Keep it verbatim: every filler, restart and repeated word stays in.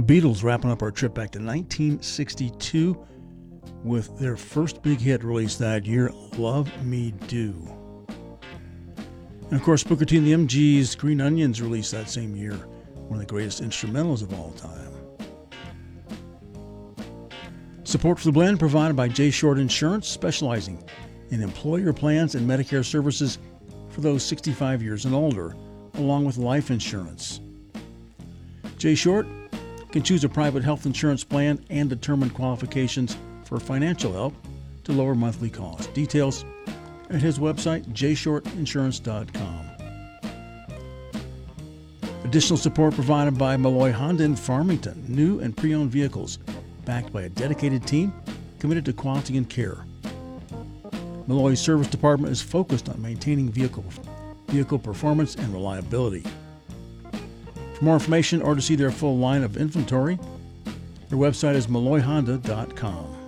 Beatles wrapping up our trip back to nineteen sixty-two with their first big hit released that year, Love Me Do. And of course, Booker T and the M Gs' Green Onions released that same year, one of the greatest instrumentals of all time. Support for the blend provided by J. Short Insurance, specializing in employer plans and Medicare services for those sixty-five years and older, along with life insurance. J. Short can choose a private health insurance plan and determine qualifications for financial help to lower monthly costs. Details at his website, j short insurance dot com. Additional support provided by Malloy Honda in Farmington, new and pre-owned vehicles, backed by a dedicated team committed to quality and care. Malloy's service department is focused on maintaining vehicle, vehicle performance and reliability. For more information or to see their full line of inventory, their website is malloy honda dot com.